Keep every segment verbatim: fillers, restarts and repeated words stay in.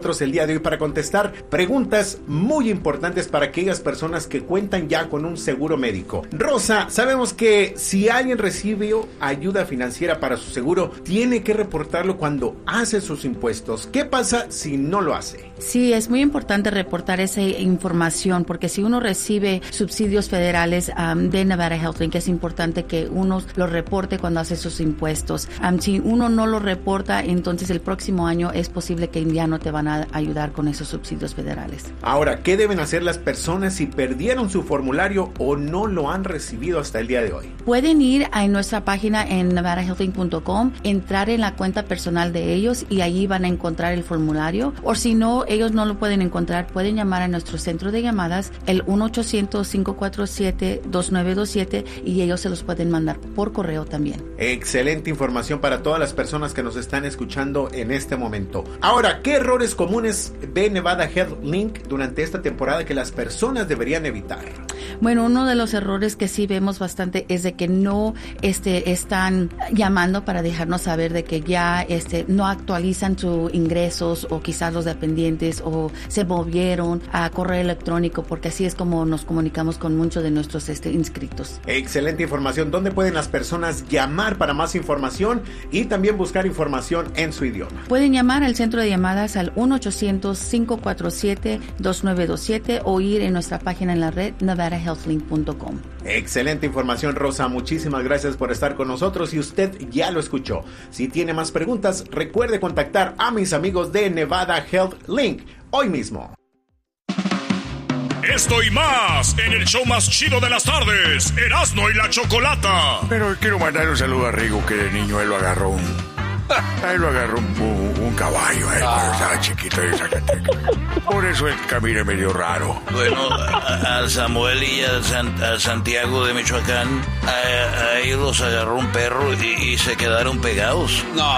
nosotros el día de hoy para contestar preguntas muy importantes para aquellas personas que cuentan ya con un seguro médico. Rosa, sabemos que si alguien recibe ayuda financiera para su seguro, tiene que reportarlo cuando hace sus impuestos. ¿Qué pasa si no lo hace? Sí, es muy importante reportar esa información, porque si uno recibe subsidios federales um, de Nevada HealthLink, es importante que uno lo reporte cuando hace sus impuestos. Um, si uno no lo reporta, entonces el próximo año es posible que ya no te van a ayudar con esos subsidios federales. Ahora, ¿qué deben hacer las personas si perdieron su formulario o no lo han recibido hasta el día de hoy? Pueden ir a nuestra página en nevada health link punto com, entrar en la cuenta personal de ellos y allí van a encontrar el formulario. O si no, ellos no lo pueden encontrar, pueden llamar a nuestro centro de llamadas, el uno ochocientos, cinco cuatro siete, dos nueve dos siete, y ellos se los pueden mandar por correo también. Excelente información para todas las personas que nos están escuchando en este momento. Ahora, ¿qué errores comunes ve Nevada HealthLink durante esta temporada que las personas deberían evitar? Bueno, uno de los errores que sí vemos bastante es de que no este, están llamando para dejarnos saber de que ya este, no actualizan sus ingresos, o quizás los dependientes o se movieron a correo electrónico, porque así es como nos comunicamos con muchos de nuestros este, inscritos. Excelente información. ¿Dónde pueden las personas llamar para más información y también buscar información en su idioma? Pueden llamar al centro de llamadas al uno ochocientos, cinco cuatro siete, dos nueve dos siete o ir en nuestra página en la red nevada health link punto com. Excelente información, Rosa. Muchísimas gracias por estar con nosotros y usted ya lo escuchó. Si tiene más preguntas, recuerde contactar a mis amigos de Nevada HealthLink hoy mismo. Esto y más en el show más chido de las tardes, Erasmo y la Chocolata. Pero quiero mandar un saludo a Rigo, que de niño él lo agarró un... Ahí lo agarró un, un, un caballo, eh, cuando estaba chiquito de Zacatecas. Por eso él camina medio raro. Bueno, al Samuel y al San, a Santiago de Michoacán, a, a ellos los agarró un perro y, y se quedaron pegados. No.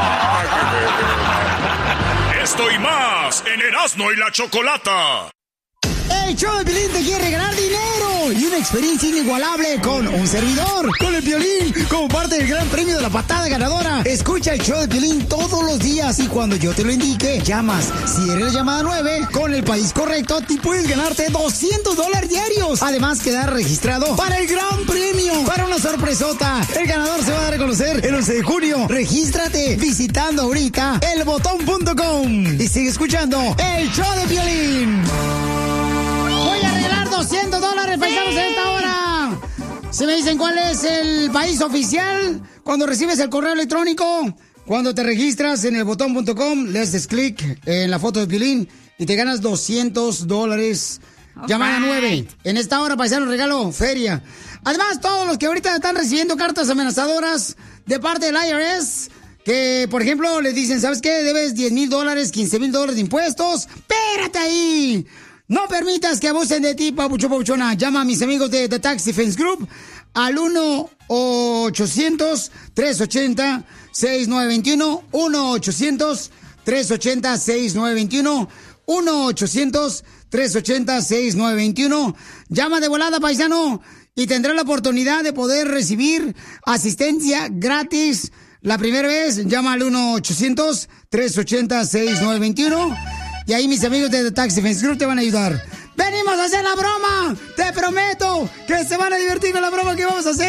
Esto y más en Erasmo y la Chocolata. El show de Piolín te quiere regalar dinero y una experiencia inigualable con un servidor. Con el Piolín como parte del gran premio de la patada ganadora. Escucha el show de Piolín todos los días y cuando yo te lo indique, llamas. Si eres la llamada nueve, con el país correcto, te puedes ganarte doscientos dólares diarios. Además, quedar registrado para el gran premio, para una sorpresota. El ganador se va a dar a conocer el once de junio. Regístrate visitando ahorita el botón punto com y sigue escuchando el show de Piolín. Voy a regalar doscientos dólares, paisanos, en esta hora. Si me dicen cuál es el país oficial, cuando recibes el correo electrónico, cuando te registras en el botón punto com, le haces clic en la foto de Piolín y te ganas doscientos dólares. Okay. Llamada nueve. En esta hora, paisanos, regalo feria. Además, todos los que ahorita están recibiendo cartas amenazadoras de parte del I R S, que, por ejemplo, les dicen, ¿sabes qué? Debes diez mil dólares, quince mil dólares de impuestos. ¡Espérate ahí! No permitas que abusen de ti, papucho papuchona. Llama a mis amigos de The Tax Defense Group al uno ochocientos, tres ochenta, seis nueve dos uno, uno ochocientos, tres ochenta, seis nueve dos uno, uno ochocientos, tres ochenta, seis nueve dos uno. Llama de volada, paisano, y tendrá la oportunidad de poder recibir asistencia gratis. La primera vez, llama al uno ochocientos, tres ochenta, seis nueve dos uno. Y ahí mis amigos de The Tax Defense Group te van a ayudar. ¡Venimos a hacer la broma! ¡Te prometo que se van a divertir con la broma que vamos a hacer!